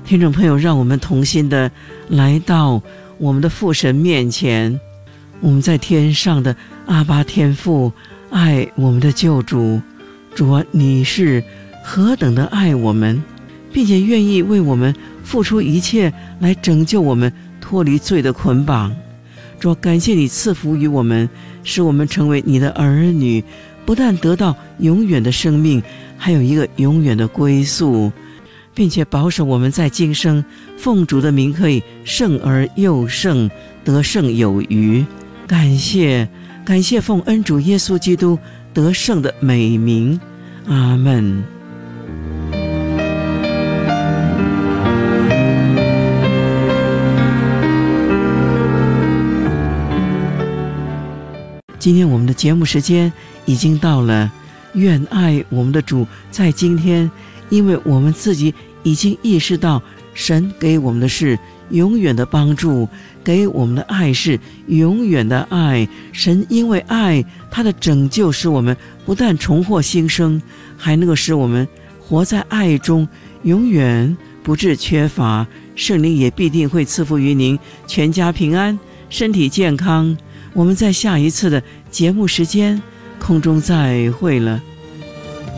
听众朋友，让我们同心的来到我们的父神面前，我们在天上的阿爸天父，爱我们的救主。主啊，你是何等的爱我们，并且愿意为我们付出一切来拯救我们脱离罪的捆绑。主啊，感谢你赐福于我们，使我们成为你的儿女，不但得到永远的生命，还有一个永远的归宿，并且保守我们在今生奉主的名可以胜而又胜，得胜有余。感谢奉恩主耶稣基督得胜的美名，阿们。今天我们的节目时间已经到了，愿爱我们的主在今天，因为我们自己已经意识到神给我们的是永远的帮助，给我们的爱是永远的爱。神因为爱，他的拯救使我们不但重获新生，还能够使我们活在爱中，永远不致缺乏。圣灵也必定会赐福于您，全家平安，身体健康。我们在下一次的节目时间空中再会了。